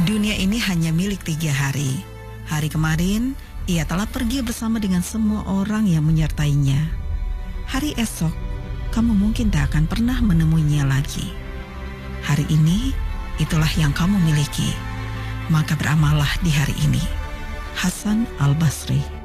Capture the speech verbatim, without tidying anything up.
Dunia ini hanya milik tiga hari. Hari kemarin, ia telah pergi bersama dengan semua orang yang menyertainya. Hari esok, kamu mungkin tak akan pernah menemuinya lagi. Hari ini, itulah yang kamu miliki. Maka beramallah di hari ini. Hasan Al-Basri.